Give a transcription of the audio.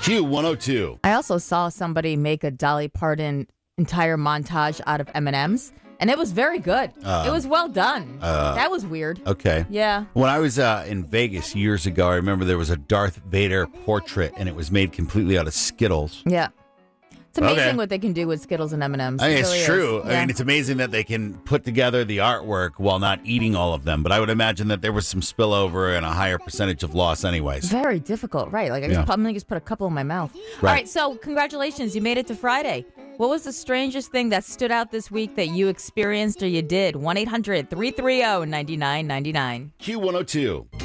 Q102. I also saw somebody make a Dolly Parton entire montage out of M&Ms, and it was very good. It was well done. That was weird. Okay. Yeah. When I was in Vegas years ago, I remember there was a Darth Vader portrait, and it was made completely out of Skittles. Yeah. It's amazing Okay. what they can do with Skittles and M&Ms. I mean, It it's really true. is. I mean, it's amazing that they can put together the artwork while not eating all of them. But I would imagine that there was some spillover and a higher percentage of loss anyways. Very difficult, right? Like, I'm going to just put a couple in my mouth. Right. All right, so congratulations. You made it to Friday. What was the strangest thing that stood out this week that you experienced or you did? 1-800-330-9999. Q102.